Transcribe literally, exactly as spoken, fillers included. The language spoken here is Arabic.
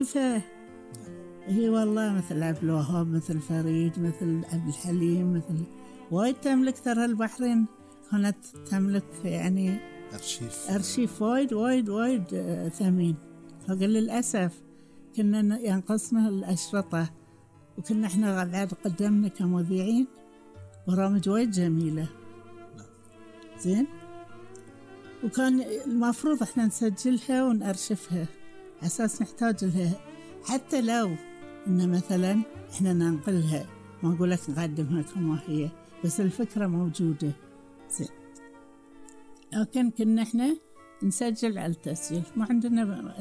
فيه هي والله مثل عبد الوهاب، مثل فريد، مثل عبد الحليم، مثل وايد تملك. ترى البحرين كانت تملك يعني أرشيف أرشيف وايد وايد وايد آه، ثمين. فقال للأسف كنا ن- ينقصنا الأشرطة، وكنا إحنا بعد قدمنا كمذيعين برامج وايد جميلة. زين، وكان المفروض إحنا نسجلها ونأرشفها أساس نحتاج لها، حتى لو إن مثلا إحنا ننقلها، ما أقول لك نقدمها كما هي، بس الفكرة موجودة. زين، لكن كنا إحنا نسجل على التسجيل، ما عندنا